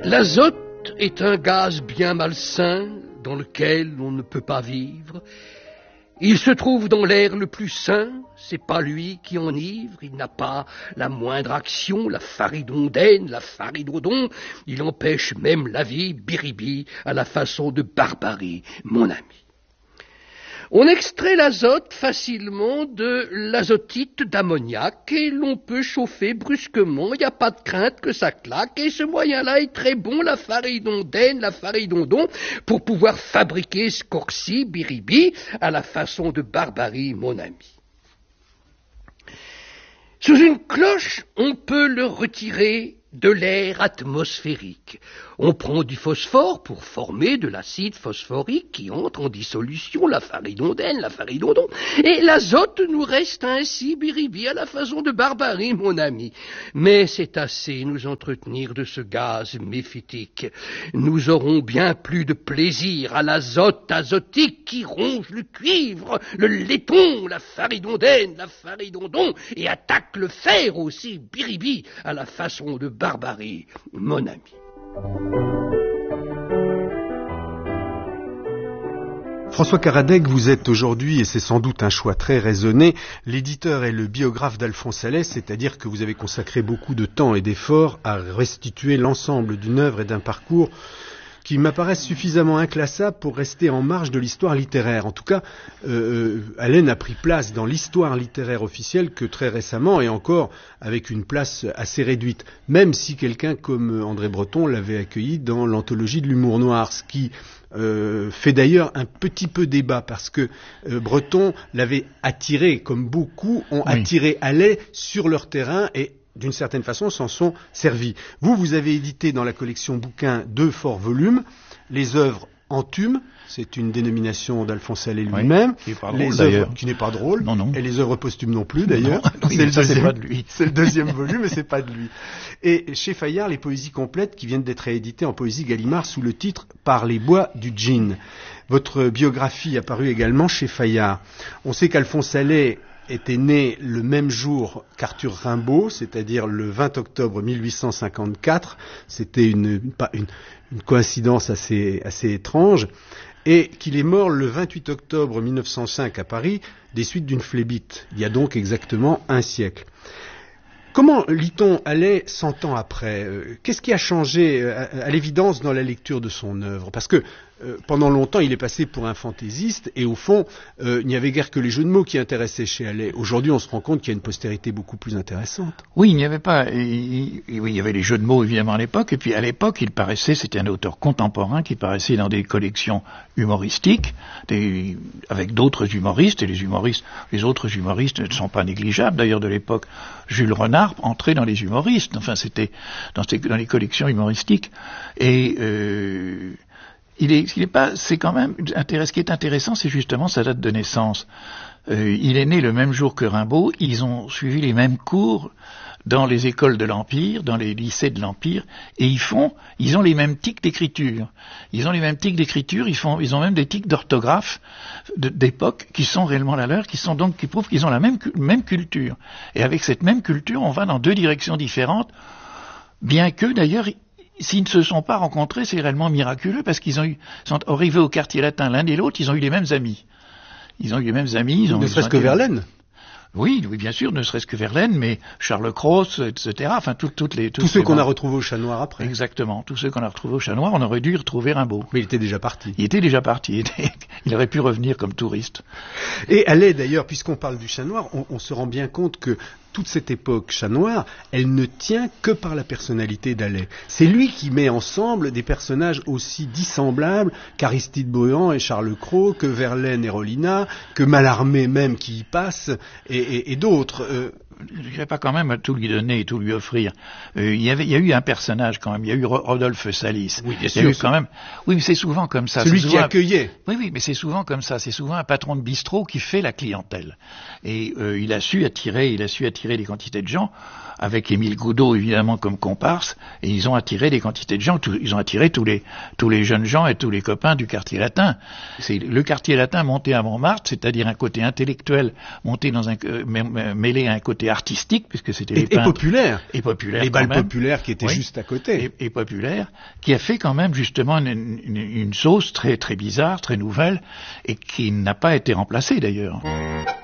L'azote est un gaz bien malsain dans lequel on ne peut pas vivre. Il se trouve dans l'air le plus sain, c'est pas lui qui enivre, il n'a pas la moindre action, la faridondaine, la faridodon, il empêche même la vie, biribi, à la façon de barbarie, mon ami. On extrait l'azote facilement de l'azotite d'ammoniac et l'on peut chauffer brusquement, il n'y a pas de crainte que ça claque et ce moyen-là est très bon, la faridondaine, la faridondon, pour pouvoir fabriquer scorci, biribi, à la façon de barbarie, mon ami. Sous une cloche, on peut le retirer de l'air atmosphérique. On prend du phosphore pour former de l'acide phosphorique qui entre en dissolution, la faridondaine, la faridondon, et l'azote nous reste ainsi biribi à la façon de barbarie, mon ami. Mais c'est assez nous entretenir de ce gaz méphitique. Nous aurons bien plus de plaisir à l'azote azotique qui ronge le cuivre, le laiton, la faridondaine, la faridondon, et attaque le fer aussi biribi à la façon de barbarie, mon ami. François Karadec, vous êtes aujourd'hui, et c'est sans doute un choix très raisonné, l'éditeur et le biographe d'Alphonse Allais, c'est-à-dire que vous avez consacré beaucoup de temps et d'efforts à restituer l'ensemble d'une œuvre et d'un parcours qui m'apparaissent suffisamment inclassables pour rester en marge de l'histoire littéraire. En tout cas, Allais n'a pris place dans l'histoire littéraire officielle que très récemment, et encore avec une place assez réduite, même si quelqu'un comme André Breton l'avait accueilli dans l'anthologie de l'humour noir, ce qui fait d'ailleurs un petit peu débat, parce que Breton l'avait attiré, comme beaucoup ont attiré Allais sur leur terrain, et d'une certaine façon, s'en sont servis. Vous avez édité dans la collection bouquins 2 forts volumes, les œuvres Entume, c'est une dénomination d'Alphonse Allais lui-même, qui n'est pas drôle, non. Et les œuvres posthumes non plus d'ailleurs. Oui, c'est pas de lui. C'est le deuxième volume, mais c'est pas de lui. Et chez Fayard, les poésies complètes qui viennent d'être rééditées en poésie Gallimard sous le titre Par les bois du djinn. Votre biographie apparue également chez Fayard. On sait qu'Alphonse Allais était né le même jour qu'Arthur Rimbaud, c'est-à-dire le 20 octobre 1854. C'était une coïncidence assez étrange. Et qu'il est mort le 28 octobre 1905 à Paris, des suites d'une phlébite. Il y a donc exactement un siècle. Comment lit-on Allais 100 ans après ? Qu'est-ce qui a changé à l'évidence dans la lecture de son œuvre ? Parce que pendant longtemps, il est passé pour un fantaisiste et au fond, il n'y avait guère que les jeux de mots qui intéressaient chez Allais. Aujourd'hui, on se rend compte qu'il y a une postérité beaucoup plus intéressante. Oui, il n'y avait pas. Oui, il y avait les jeux de mots évidemment à l'époque, et puis à l'époque, c'était un auteur contemporain qui paraissait dans des collections humoristiques, avec d'autres humoristes, et les autres humoristes ne sont pas négligeables. D'ailleurs, de l'époque, Jules Renard entrait dans les humoristes. Enfin, c'était dans les collections humoristiques. Et c'est quand même ce qui est intéressant, c'est justement sa date de naissance. Il est né le même jour que Rimbaud. Ils ont suivi les mêmes cours dans les écoles de l'Empire, dans les lycées de l'Empire, et ils ont les mêmes tics d'écriture. Ils ont ont même des tics d'orthographe d'époque qui sont réellement la leur, qui prouvent qu'ils ont la même culture. Et avec cette même culture, on va dans 2 directions différentes, bien que d'ailleurs, s'ils ne se sont pas rencontrés, c'est réellement miraculeux, parce qu'ils sont arrivés au quartier latin l'un et l'autre, ils ont eu les mêmes amis. Ne serait-ce que Verlaine. Oui, bien sûr, ne serait-ce que Verlaine, mais Charles Cros, etc. Enfin, tous ceux qu'on a retrouvés au Chat Noir après. Exactement, tous ceux qu'on a retrouvés au Chat Noir, on aurait dû retrouver Rimbaud. Mais il était déjà parti. Il aurait pu revenir comme touriste. Et Allais, d'ailleurs, puisqu'on parle du Chat Noir, on se rend bien compte que toute cette époque Chat Noir, elle ne tient que par la personnalité d'Allais. C'est lui qui met ensemble des personnages aussi dissemblables qu'Aristide Bruand et Charles Cros, que Verlaine et Rollinat, que Mallarmé même qui y passe, et d'autres. Je ne vais pas quand même tout lui donner et tout lui offrir. Il y a eu un personnage quand même. Il y a eu Rodolphe Salis. Oui, bien sûr. Oui, mais c'est souvent comme ça. Celui qui accueillait. Oui, mais c'est souvent comme ça. C'est souvent un patron de bistrot qui fait la clientèle. Et il a su attirer des quantités de gens, avec Émile Goudot évidemment comme comparse, et ils ont attiré des quantités de gens. Ils ont attiré tous les jeunes gens et tous les copains du quartier latin. C'est le quartier latin monté à Montmartre, c'est-à-dire un côté intellectuel monté mêlé à un côté était artistique, puisque c'était et populaire. Et populaire. Les balles populaires qui étaient juste à côté. Et populaire, qui a fait quand même justement une sauce très, très bizarre, très nouvelle, et qui n'a pas été remplacée d'ailleurs.